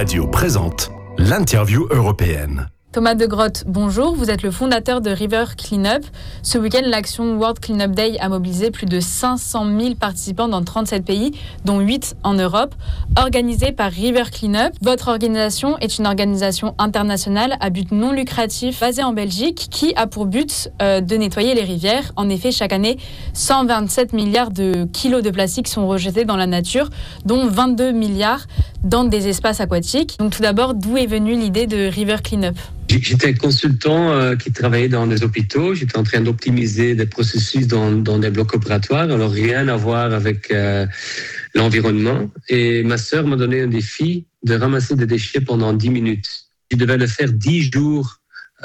Radio présente l'interview européenne. Thomas De Groot, bonjour. Vous êtes le fondateur de River Cleanup. Ce week-end, l'action World Cleanup Day a mobilisé plus de 500 000 participants dans 37 pays, dont 8 en Europe. Organisée par River Cleanup, votre organisation est une organisation internationale à but non lucratif basée en Belgique qui a pour but de nettoyer les rivières. En effet, chaque année, 127 milliards de kilos de plastique sont rejetés dans la nature, dont 22 milliards dans des espaces aquatiques. Donc tout d'abord, d'où est venue l'idée de River Cleanup ? J'étais consultant qui travaillait dans des hôpitaux. J'étais en train d'optimiser des processus dans des blocs opératoires. Alors, rien à voir avec l'environnement. Et ma sœur m'a donné un défi de ramasser des déchets pendant 10 minutes. Je devais le faire 10 jours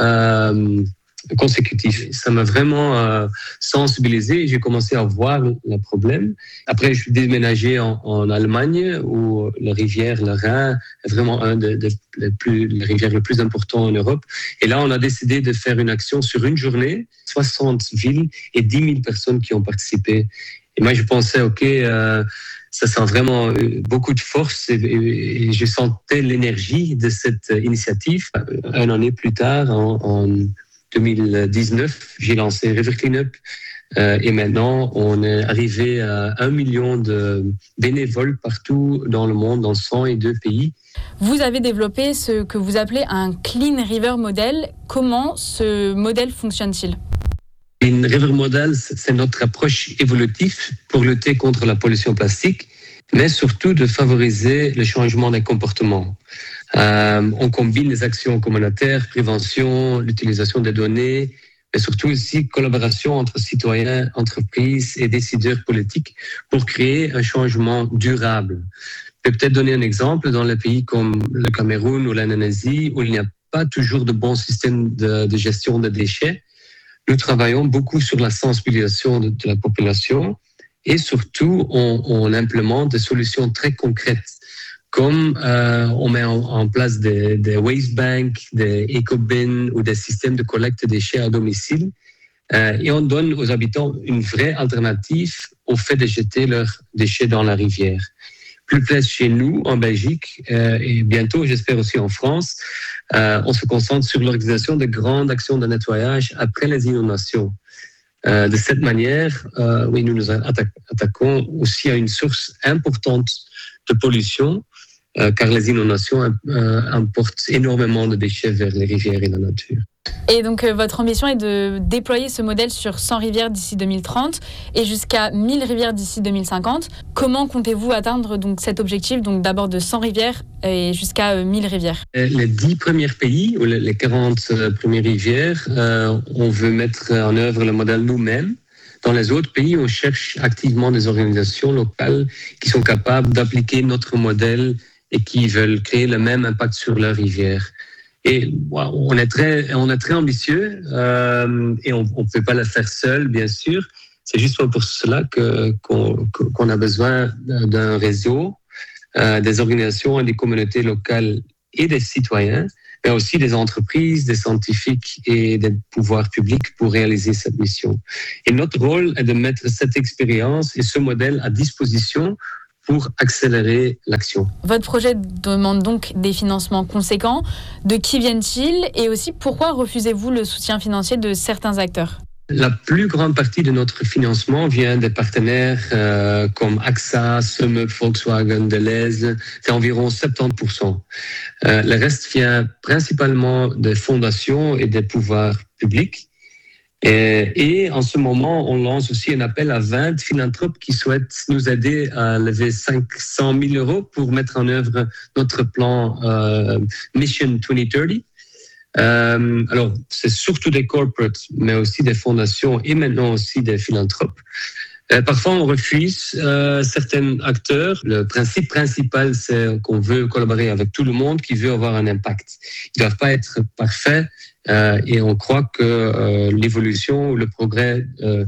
consécutifs. Ça m'a vraiment sensibilisé. J'ai commencé à voir le problème. Après, je suis déménagé en Allemagne où la rivière, le Rhin, est vraiment un des rivières les plus importants en Europe. Et là, on a décidé de faire une action sur une journée, 60 villes et 10 000 personnes qui ont participé. Et moi, je pensais, ça sent vraiment beaucoup de force et je sentais l'énergie de cette initiative. Une année plus tard, en 2019, j'ai lancé River Cleanup et maintenant on est arrivé à 1 million de bénévoles partout dans le monde, dans 102 pays. Vous avez développé ce que vous appelez un Clean River Model. Comment ce modèle fonctionne-t-il ? Clean River Model, c'est notre approche évolutive pour lutter contre la pollution plastique, mais surtout de favoriser le changement des comportements. On combine les actions communautaires, prévention, l'utilisation des données, mais surtout aussi collaboration entre citoyens, entreprises et décideurs politiques pour créer un changement durable. Je vais peut-être donner un exemple dans les pays comme le Cameroun ou l'Indonésie où il n'y a pas toujours de bons systèmes de gestion des déchets. Nous travaillons beaucoup sur la sensibilisation de la population et surtout on implémente des solutions très concrètes. Comme on met en place des waste banks, des éco-bins ou des systèmes de collecte de déchets à domicile. Et on donne aux habitants une vraie alternative au fait de jeter leurs déchets dans la rivière. Plus près chez nous, en Belgique, et bientôt, j'espère aussi en France, on se concentre sur l'organisation de grandes actions de nettoyage après les inondations. De cette manière, nous nous attaquons aussi à une source importante de pollution, car les inondations importent énormément de déchets vers les rivières et la nature. Et donc, votre ambition est de déployer ce modèle sur 100 rivières d'ici 2030 et jusqu'à 1000 rivières d'ici 2050. Comment comptez-vous atteindre donc, cet objectif, donc d'abord de 100 rivières et jusqu'à 1000 rivières ? Les 10 premiers pays, ou les 40 premières rivières, on veut mettre en œuvre le modèle nous-mêmes. Dans les autres pays, on cherche activement des organisations locales qui sont capables d'appliquer notre modèle et qui veulent créer le même impact sur leur rivière. Et on est très ambitieux et on ne peut pas le faire seul, bien sûr. C'est juste pour cela qu'on a besoin d'un réseau, des organisations et des communautés locales et des citoyens, mais aussi des entreprises, des scientifiques et des pouvoirs publics pour réaliser cette mission. Et notre rôle est de mettre cette expérience et ce modèle à disposition pour accélérer l'action. Votre projet demande donc des financements conséquents. De qui viennent-ils et aussi pourquoi refusez-vous le soutien financier de certains acteurs ? La plus grande partie de notre financement vient des partenaires comme AXA, SUMUP, Volkswagen, Deleuze. C'est environ 70%. Le reste vient principalement des fondations et des pouvoirs publics. Et en ce moment, on lance aussi un appel à 20 philanthropes qui souhaitent nous aider à lever 500 000 euros pour mettre en œuvre notre plan Mission 2030. Alors, c'est surtout des corporates, mais aussi des fondations et maintenant aussi des philanthropes. Parfois, on refuse certains acteurs. Le principe principal, c'est qu'on veut collaborer avec tout le monde qui veut avoir un impact. Ils ne doivent pas être parfaits et on croit que l'évolution ou le progrès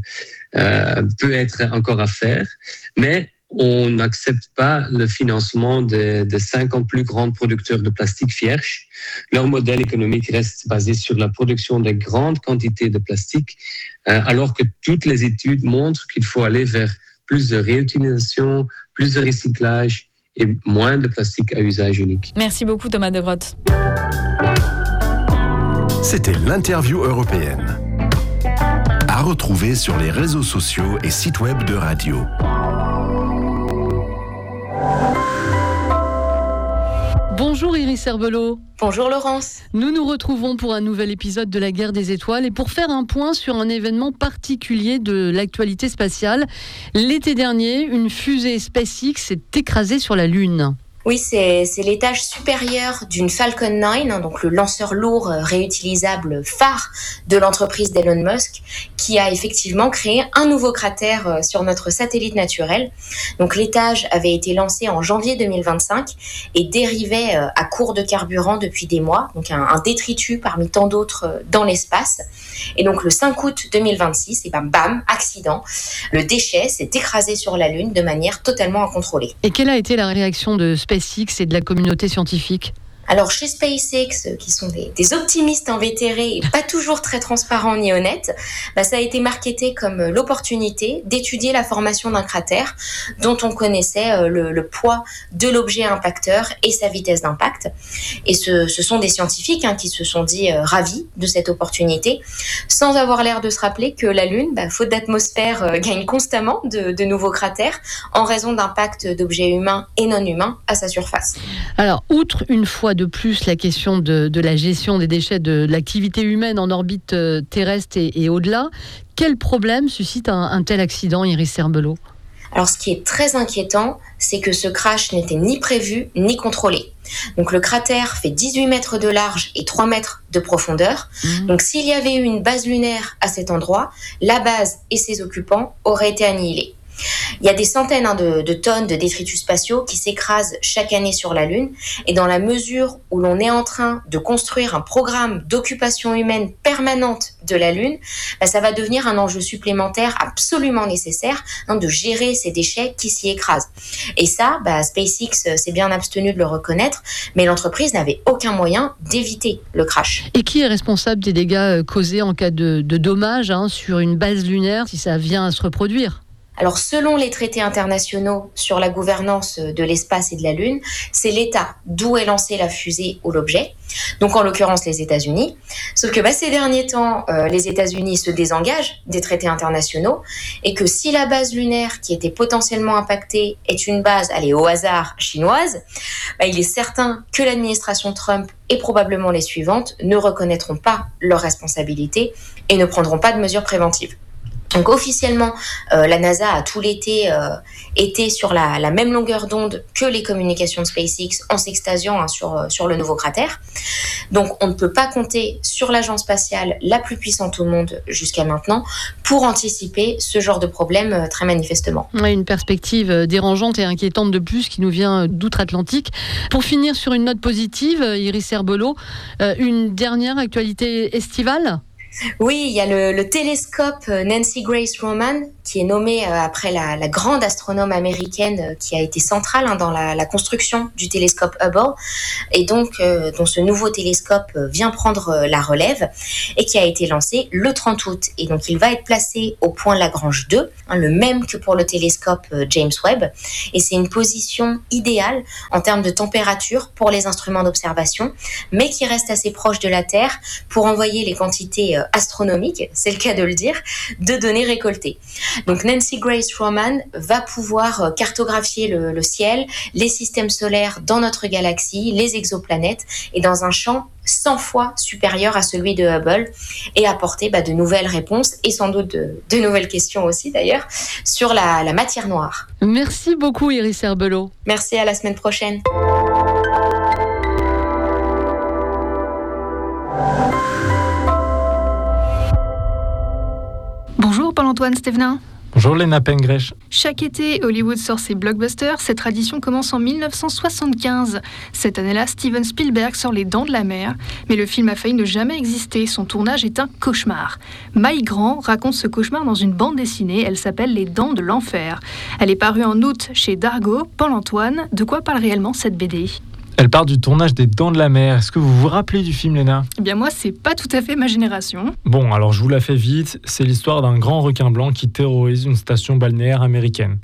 peut être encore à faire. Mais on n'accepte pas le financement des 50 plus grands producteurs de plastique vierge. Leur modèle économique reste basé sur la production de grandes quantités de plastique, alors que toutes les études montrent qu'il faut aller vers plus de réutilisation, plus de recyclage et moins de plastique à usage unique. Merci beaucoup Thomas De Groot. C'était l'interview européenne. À retrouver sur les réseaux sociaux et sites web de Radio. Bonjour Iris Herbelot. Bonjour Laurence. Nous nous retrouvons pour un nouvel épisode de la Guerre des Étoiles et pour faire un point sur un événement particulier de l'actualité spatiale. L'été dernier, une fusée SpaceX s'est écrasée sur la Lune. Oui, c'est l'étage supérieur d'une Falcon 9, donc le lanceur lourd réutilisable phare de l'entreprise d'Elon Musk, qui a effectivement créé un nouveau cratère sur notre satellite naturel. Donc l'étage avait été lancé en janvier 2025 et dérivait à court de carburant depuis des mois, donc un détritus parmi tant d'autres dans l'espace. Et donc le 5 août 2026, et bam, accident, le déchet s'est écrasé sur la Lune de manière totalement incontrôlée. Et quelle a été la réaction de SpaceX et de la communauté scientifique ? Alors chez SpaceX, qui sont des optimistes invétérés et pas toujours très transparents ni honnêtes, ça a été marketé comme l'opportunité d'étudier la formation d'un cratère dont on connaissait le poids de l'objet impacteur et sa vitesse d'impact. Et ce sont des scientifiques qui se sont dit ravis de cette opportunité, sans avoir l'air de se rappeler que la Lune, faute d'atmosphère, gagne constamment de nouveaux cratères en raison d'impact d'objets humains et non humains à sa surface. Alors, outre une fois de plus la question de la gestion des déchets de l'activité humaine en orbite terrestre et au-delà, quel problème suscite un tel accident, Iris Herbelot ? Alors, ce qui est très inquiétant, c'est que ce crash n'était ni prévu ni contrôlé. Donc, le cratère fait 18 mètres de large et 3 mètres de profondeur. Donc, s'il y avait eu une base lunaire à cet endroit, la base et ses occupants auraient été annihilés. Il y a des centaines de tonnes de détritus spatiaux qui s'écrasent chaque année sur la Lune. Et dans la mesure où l'on est en train de construire un programme d'occupation humaine permanente de la Lune, ça va devenir un enjeu supplémentaire absolument nécessaire de gérer ces déchets qui s'y écrasent. Et ça, SpaceX s'est bien abstenu de le reconnaître, mais l'entreprise n'avait aucun moyen d'éviter le crash. Et qui est responsable des dégâts causés en cas de dommages sur une base lunaire si ça vient à se reproduire ? Alors, selon les traités internationaux sur la gouvernance de l'espace et de la Lune, c'est l'État d'où est lancée la fusée ou l'objet, donc en l'occurrence les États-Unis. Sauf que ces derniers temps, les États-Unis se désengagent des traités internationaux et que si la base lunaire qui était potentiellement impactée est une base, au hasard, chinoise, il est certain que l'administration Trump et probablement les suivantes ne reconnaîtront pas leurs responsabilités et ne prendront pas de mesures préventives. Donc officiellement, la NASA a tout l'été été sur la même longueur d'onde que les communications de SpaceX en s'extasiant sur le nouveau cratère. Donc on ne peut pas compter sur l'agence spatiale la plus puissante au monde jusqu'à maintenant pour anticiper ce genre de problème très manifestement. Ouais, une perspective dérangeante et inquiétante de plus qui nous vient d'outre-Atlantique. Pour finir sur une note positive, Iris Herbelot, une dernière actualité estivale ? Oui, il y a le télescope Nancy Grace Roman, qui est nommé après la grande astronome américaine qui a été centrale dans la construction du télescope Hubble, et donc dont ce nouveau télescope vient prendre la relève, et qui a été lancé le 30 août. Et donc il va être placé au point Lagrange 2, le même que pour le télescope James Webb, et c'est une position idéale en termes de température pour les instruments d'observation, mais qui reste assez proche de la Terre pour envoyer les quantités astronomiques, c'est le cas de le dire, de données récoltées. Donc Nancy Grace Roman va pouvoir cartographier le ciel, les systèmes solaires dans notre galaxie, les exoplanètes, et dans un champ 100 fois supérieur à celui de Hubble, et apporter de nouvelles réponses et sans doute de nouvelles questions aussi d'ailleurs sur la matière noire. Merci beaucoup Iris Herbelot. Merci, à la semaine prochaine. Bonjour Paul-Antoine Stévenin. Bonjour Léna Pengrèche. Chaque été, Hollywood sort ses blockbusters. Cette tradition commence en 1975. Cette année-là, Steven Spielberg sort Les Dents de la Mer. Mais le film a failli ne jamais exister. Son tournage est un cauchemar. Maï Grand raconte ce cauchemar dans une bande dessinée. Elle s'appelle Les Dents de l'Enfer. Elle est parue en août chez Dargaud. Paul-Antoine, de quoi parle réellement cette BD ? Elle part du tournage des Dents de la Mer. Est-ce que vous vous rappelez du film, Léna ? Eh bien moi, c'est pas tout à fait ma génération. Bon, alors je vous la fais vite. C'est l'histoire d'un grand requin blanc qui terrorise une station balnéaire américaine.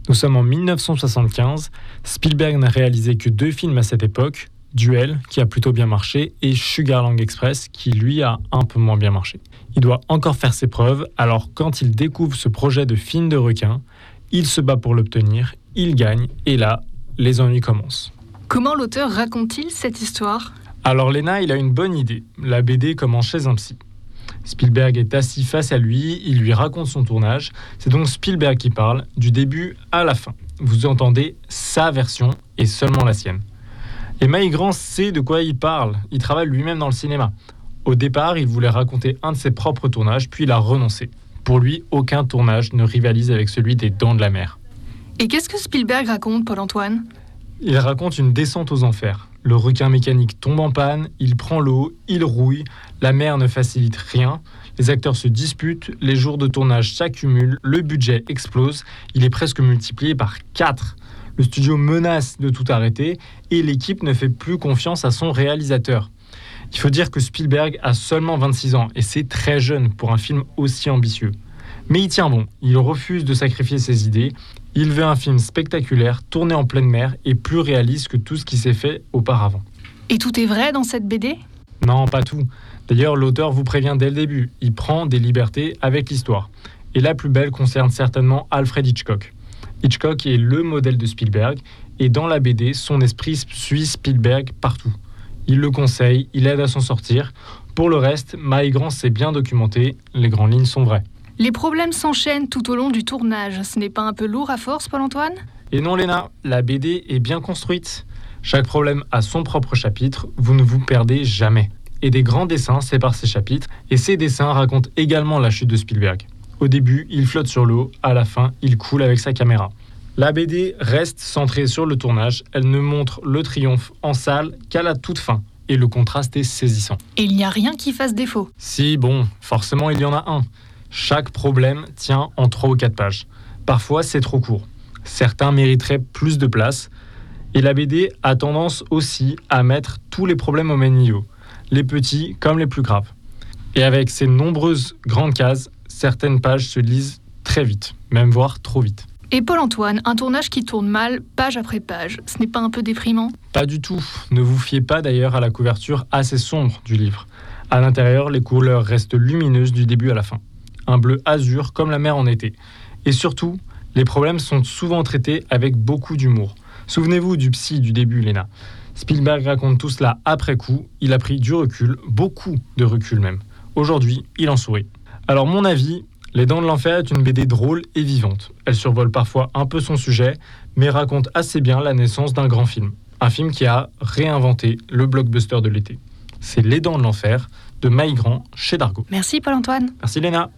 Nous sommes en 1975. Spielberg n'a réalisé que 2 films à cette époque, Duel, qui a plutôt bien marché, et Sugarland Express, qui lui a un peu moins bien marché. Il doit encore faire ses preuves, alors quand il découvre ce projet de film de requin, il se bat pour l'obtenir, il gagne, et là, les ennuis commencent. Comment l'auteur raconte-t-il cette histoire ? Alors Léna, il a une bonne idée. La BD commence chez un psy. Spielberg est assis face à lui, il lui raconte son tournage. C'est donc Spielberg qui parle, du début à la fin. Vous entendez sa version et seulement la sienne. Et Maïgrand sait de quoi il parle, il travaille lui-même dans le cinéma. Au départ, il voulait raconter un de ses propres tournages, puis il a renoncé. Pour lui, aucun tournage ne rivalise avec celui des Dents de la Mer. Et qu'est-ce que Spielberg raconte, Paul-Antoine ? Il raconte une descente aux enfers. Le requin mécanique tombe en panne, il prend l'eau, il rouille, la mer ne facilite rien, les acteurs se disputent, les jours de tournage s'accumulent, le budget explose, il est presque multiplié par 4. Le studio menace de tout arrêter et l'équipe ne fait plus confiance à son réalisateur. Il faut dire que Spielberg a seulement 26 ans et c'est très jeune pour un film aussi ambitieux. Mais il tient bon, il refuse de sacrifier ses idées. Il veut un film spectaculaire, tourné en pleine mer et plus réaliste que tout ce qui s'est fait auparavant. Et tout est vrai dans cette BD ? Non, pas tout. D'ailleurs, l'auteur vous prévient dès le début. Il prend des libertés avec l'histoire. Et la plus belle concerne certainement Alfred Hitchcock. Hitchcock est le modèle de Spielberg et dans la BD, son esprit suit Spielberg partout. Il le conseille, il aide à s'en sortir. Pour le reste, Maïgrand s'est bien documenté, les grandes lignes sont vraies. Les problèmes s'enchaînent tout au long du tournage. Ce n'est pas un peu lourd à force, Paul-Antoine ? Et non, Léna, la BD est bien construite. Chaque problème a son propre chapitre, vous ne vous perdez jamais. Et des grands dessins séparent ces chapitres, et ces dessins racontent également la chute de Spielberg. Au début, il flotte sur l'eau, à la fin, il coule avec sa caméra. La BD reste centrée sur le tournage, elle ne montre le triomphe en salle qu'à la toute fin. Et le contraste est saisissant. Et il n'y a rien qui fasse défaut. Si, bon, forcément il y en a un. Chaque problème tient en 3 ou 4 pages. Parfois, c'est trop court. Certains mériteraient plus de place. Et la BD a tendance aussi à mettre tous les problèmes au même niveau, les petits comme les plus graves. Et avec ces nombreuses grandes cases, certaines pages se lisent très vite, même voire trop vite. Et Paul-Antoine, un tournage qui tourne mal, page après page, ce n'est pas un peu déprimant ? Pas du tout. Ne vous fiez pas d'ailleurs à la couverture assez sombre du livre. À l'intérieur, les couleurs restent lumineuses du début à la fin. Un bleu azur comme la mer en été. Et surtout, les problèmes sont souvent traités avec beaucoup d'humour. Souvenez-vous du psy du début, Léna. Spielberg raconte tout cela après coup. Il a pris du recul, beaucoup de recul même. Aujourd'hui, il en sourit. Alors mon avis, Les Dents de l'Enfer est une BD drôle et vivante. Elle survole parfois un peu son sujet, mais raconte assez bien la naissance d'un grand film. Un film qui a réinventé le blockbuster de l'été. C'est Les Dents de l'Enfer de Maïgrand chez Dargaud. Merci Paul-Antoine. Merci Léna.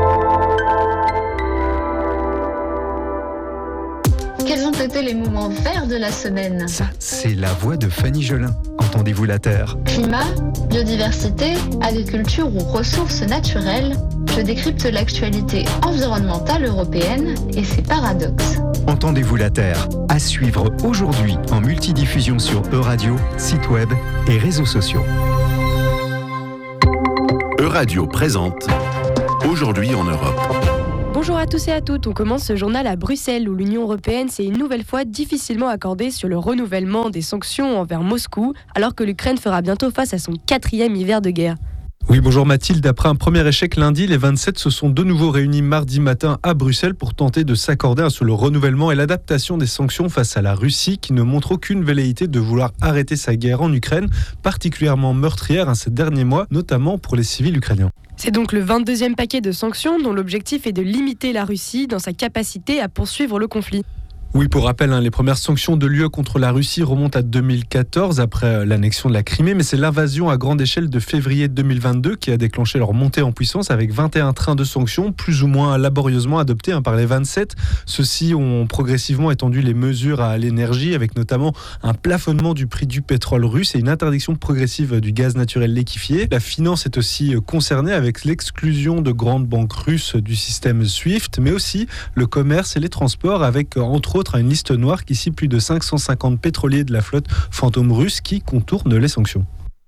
Quels ont été les moments verts de la semaine ? Ça, c'est la voix de Fanny Gelin. Entendez-vous la Terre ? Climat, biodiversité, agriculture ou ressources naturelles, je décrypte l'actualité environnementale européenne et ses paradoxes. Entendez-vous la Terre ? À suivre aujourd'hui en multidiffusion sur Euradio, site web et réseaux sociaux. Euradio présente Aujourd'hui en Europe. Bonjour à tous et à toutes, on commence ce journal à Bruxelles où l'Union européenne s'est une nouvelle fois difficilement accordée sur le renouvellement des sanctions envers Moscou alors que l'Ukraine fera bientôt face à son 4e hiver de guerre. Oui, bonjour Mathilde. Après un premier échec lundi, les 27 se sont de nouveau réunis mardi matin à Bruxelles pour tenter de s'accorder sur le renouvellement et l'adaptation des sanctions face à la Russie qui ne montre aucune velléité de vouloir arrêter sa guerre en Ukraine, particulièrement meurtrière ces derniers mois, notamment pour les civils ukrainiens. C'est donc le 22e paquet de sanctions dont l'objectif est de limiter la Russie dans sa capacité à poursuivre le conflit. Oui, pour rappel, les premières sanctions de l'UE contre la Russie remontent à 2014 après l'annexion de la Crimée, mais c'est l'invasion à grande échelle de février 2022 qui a déclenché leur montée en puissance avec 21 trains de sanctions, plus ou moins laborieusement adoptés par les 27. Ceux-ci ont progressivement étendu les mesures à l'énergie avec notamment un plafonnement du prix du pétrole russe et une interdiction progressive du gaz naturel liquéfié. La finance est aussi concernée avec l'exclusion de grandes banques russes du système SWIFT, mais aussi le commerce et les transports avec entre autres une liste noire qui cible plus de 550 pétroliers de la flotte fantôme russe qui contourne les sanctions.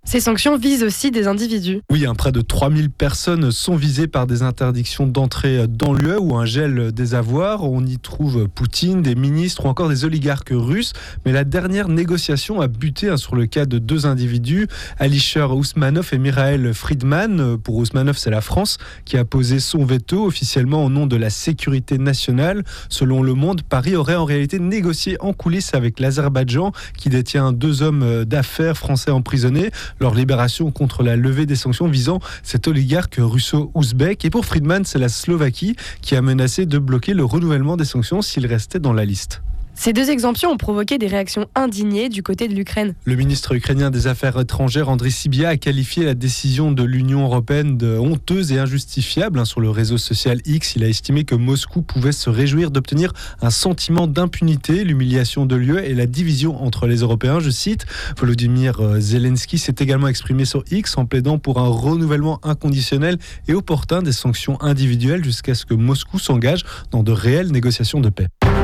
Ces sanctions visent aussi des individus. Oui, près de 3000 personnes sont visées par des interdictions d'entrée dans l'UE ou un gel des avoirs. On y trouve Poutine, des ministres ou encore des oligarques russes. Mais la dernière négociation a buté sur le cas de 2 individus, Alisher Ousmanov et Mirael Friedman. Pour Ousmanov, c'est la France qui a posé son veto officiellement au nom de la sécurité nationale. Selon Le Monde, Paris aurait en réalité négocié en coulisses avec l'Azerbaïdjan qui détient 2 hommes d'affaires français emprisonnés. Leur libération contre la levée des sanctions visant cet oligarque russo-ouzbek. Et pour Friedman, c'est la Slovaquie qui a menacé de bloquer le renouvellement des sanctions s'il restait dans la liste. Ces 2 exemptions ont provoqué des réactions indignées du côté de l'Ukraine. Le ministre ukrainien des Affaires étrangères, Andriy Sybiha, a qualifié la décision de l'Union européenne de honteuse et injustifiable. Sur le réseau social X, il a estimé que Moscou pouvait se réjouir d'obtenir un sentiment d'impunité, l'humiliation de l'UE et la division entre les Européens. Je cite, Volodymyr Zelensky s'est également exprimé sur X en plaidant pour un renouvellement inconditionnel et opportun des sanctions individuelles jusqu'à ce que Moscou s'engage dans de réelles négociations de paix.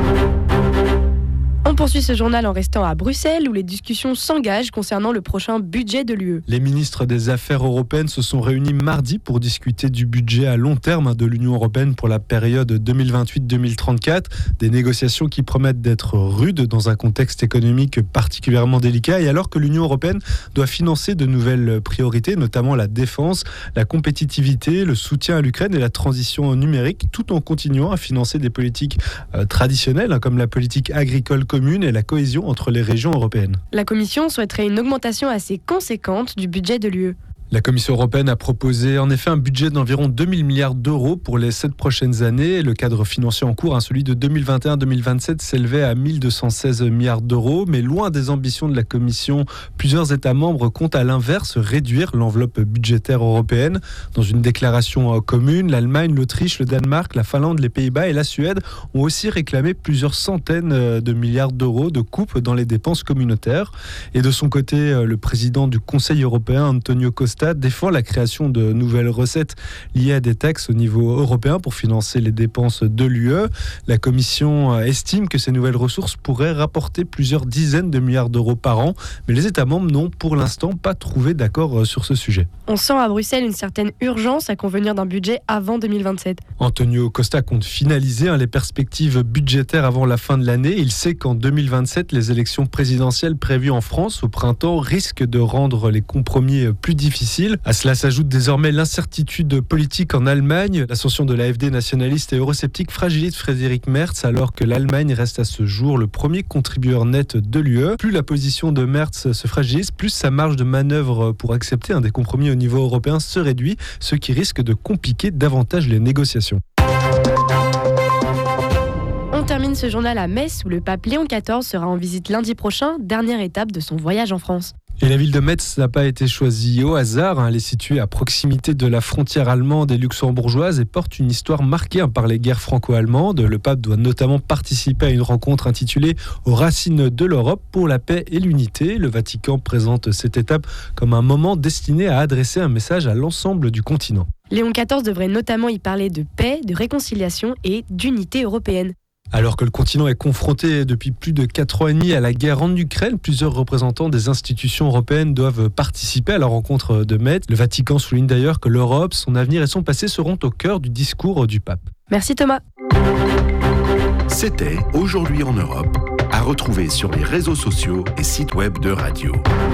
On poursuit ce journal en restant à Bruxelles où les discussions s'engagent concernant le prochain budget de l'UE. Les ministres des Affaires européennes se sont réunis mardi pour discuter du budget à long terme de l'Union européenne pour la période 2028-2034. Des négociations qui promettent d'être rudes dans un contexte économique particulièrement délicat et alors que l'Union européenne doit financer de nouvelles priorités, notamment la défense, la compétitivité, le soutien à l'Ukraine et la transition numérique, tout en continuant à financer des politiques traditionnelles comme la politique agricole commune et la cohésion entre les régions européennes. La Commission souhaiterait une augmentation assez conséquente du budget de l'UE. La Commission européenne a proposé en effet un budget d'environ 2000 milliards d'euros pour les 7 prochaines années. Le cadre financier en cours, celui de 2021-2027, s'élevait à 1216 milliards d'euros. Mais loin des ambitions de la Commission, plusieurs États membres comptent à l'inverse réduire l'enveloppe budgétaire européenne. Dans une déclaration commune, l'Allemagne, l'Autriche, le Danemark, la Finlande, les Pays-Bas et la Suède ont aussi réclamé plusieurs centaines de milliards d'euros de coupes dans les dépenses communautaires. Et de son côté, le président du Conseil européen, Antonio Costa, défend la création de nouvelles recettes liées à des taxes au niveau européen pour financer les dépenses de l'UE. La Commission estime que ces nouvelles ressources pourraient rapporter plusieurs dizaines de milliards d'euros par an, mais les États membres n'ont pour l'instant pas trouvé d'accord sur ce sujet. On sent à Bruxelles une certaine urgence à convenir d'un budget avant 2027. Antonio Costa compte finaliser les perspectives budgétaires avant la fin de l'année. Il sait qu'en 2027, les élections présidentielles prévues en France au printemps risquent de rendre les compromis plus difficiles. À cela s'ajoute désormais l'incertitude politique en Allemagne. L'ascension de l'AfD nationaliste et eurosceptique fragilise Friedrich Merz alors que l'Allemagne reste à ce jour le premier contributeur net de l'UE. Plus la position de Merz se fragilise, plus sa marge de manœuvre pour accepter des compromis au niveau européen se réduit, ce qui risque de compliquer davantage les négociations. On termine ce journal à Metz où le pape Léon XIV sera en visite lundi prochain, dernière étape de son voyage en France. Et la ville de Metz n'a pas été choisie au hasard. Elle est située à proximité de la frontière allemande et luxembourgeoise et porte une histoire marquée par les guerres franco-allemandes. Le pape doit notamment participer à une rencontre intitulée « Aux racines de l'Europe pour la paix et l'unité ». Le Vatican présente cette étape comme un moment destiné à adresser un message à l'ensemble du continent. Léon XIV devrait notamment y parler de paix, de réconciliation et d'unité européenne. Alors que le continent est confronté depuis plus de 4 ans et demi à la guerre en Ukraine, plusieurs représentants des institutions européennes doivent participer à la rencontre de Metz. Le Vatican souligne d'ailleurs que l'Europe, son avenir et son passé seront au cœur du discours du pape. Merci Thomas. C'était Aujourd'hui en Europe, à retrouver sur les réseaux sociaux et sites web de Radio.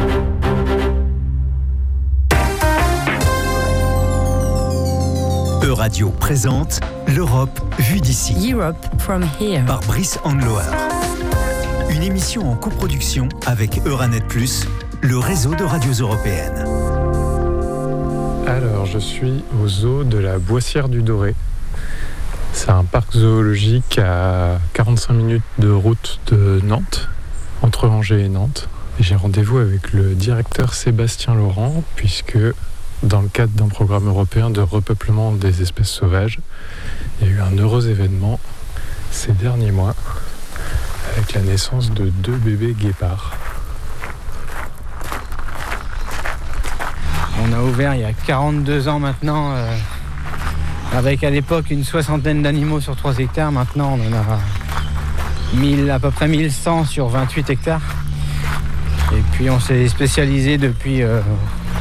Euradio présente l'Europe vue d'ici. Europe from here. Par Brice Andloer. Une émission en coproduction avec Euranet+, le réseau de radios européennes. Alors, je suis au zoo de la Boissière du Doré. C'est un parc zoologique à 45 minutes de route de Nantes, entre Angers et Nantes. Et j'ai rendez-vous avec le directeur Sébastien Laurent, puisque dans le cadre d'un programme européen de repeuplement des espèces sauvages, il y a eu un heureux événement ces derniers mois avec la naissance de 2 bébés guépards. On a ouvert il y a 42 ans maintenant, avec à l'époque une 60aine d'animaux sur 3 hectares. Maintenant on en a à peu près 1100 sur 28 hectares. Et puis on s'est spécialisé depuis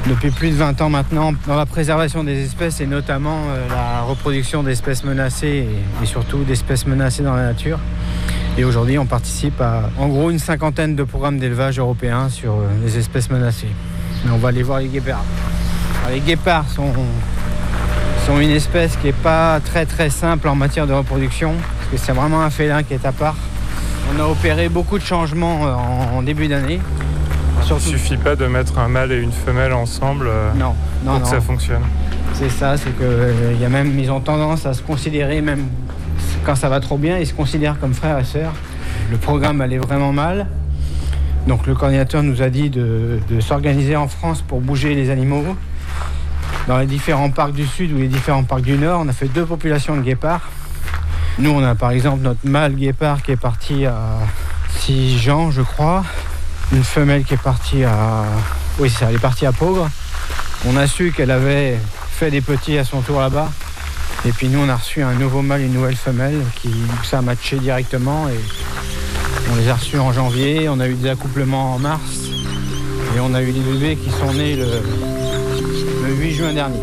depuis plus de 20 ans maintenant dans la préservation des espèces et notamment la reproduction d'espèces menacées et surtout d'espèces menacées dans la nature. Et aujourd'hui, on participe à en gros une cinquantaine de programmes d'élevage européens sur les espèces menacées. Et on va aller voir les guépards. Alors, les guépards sont une espèce qui n'est pas très très simple en matière de reproduction parce que c'est vraiment un félin qui est à part. On a opéré beaucoup de changements en début d'année. Il ne suffit pas de mettre un mâle et une femelle ensemble pour que ça fonctionne. C'est ça, c'est qu'ils ont tendance à se considérer, même quand ça va trop bien, ils se considèrent comme frères et sœurs. Le programme allait vraiment mal. Donc le coordinateur nous a dit de s'organiser en France pour bouger les animaux. Dans les différents parcs du Sud ou les différents parcs du Nord, on a fait 2 populations de guépards. Nous, on a par exemple notre mâle guépard qui est parti à Sijan, je crois. Une femelle qui est partie à... Oui, c'est ça, elle est partie à Peaugres. On a su qu'elle avait fait des petits à son tour là-bas. Et puis nous, on a reçu un nouveau mâle et une nouvelle femelle qui ça a matché directement. Et on les a reçus en janvier, on a eu des accouplements en mars. Et on a eu des bébés qui sont nés le 8 juin dernier.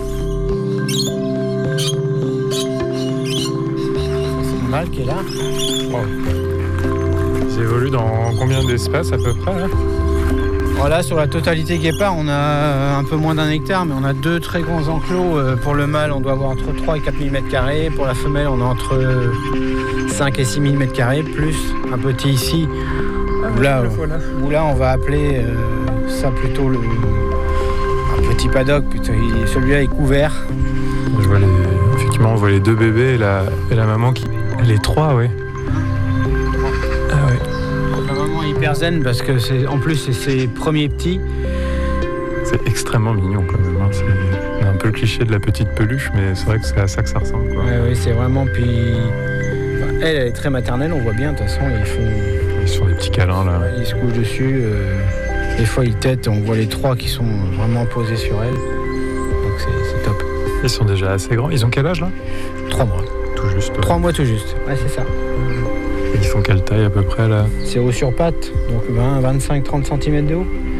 C'est le mâle qui est là. Wow. Ils évoluent dans combien d'espaces à peu près là ? Voilà, sur la totalité guépard, on a un peu moins d'1 hectare, mais on a 2 très grands enclos. Pour le mâle, on doit avoir entre 3 et 4 000 m². Pour la femelle, on a entre 5 et 6 000 m², plus un petit ici, où là on va appeler ça plutôt un petit paddock. Celui-là est couvert. Effectivement, on voit les 2 bébés et la maman qui... Les 3, oui. Hyper zen parce que en plus c'est ses premiers petits. C'est extrêmement mignon quand même. C'est un peu le cliché de la petite peluche, mais c'est vrai que c'est à ça que ça ressemble. Oui, c'est vraiment. Puis elle est très maternelle, on voit bien. De toute façon, ils font des petits câlins là. Ils se couchent dessus. Des fois ils têtent. On voit les 3 qui sont vraiment posés sur elle. Donc c'est top. Ils sont déjà assez grands. Ils ont quel âge là ? 3 mois. Tout juste. 3 mois tout juste. Ouais, c'est ça. Ils font quelle taille à peu près là ? C'est haut sur pattes, donc 20, 25, 30 cm de haut.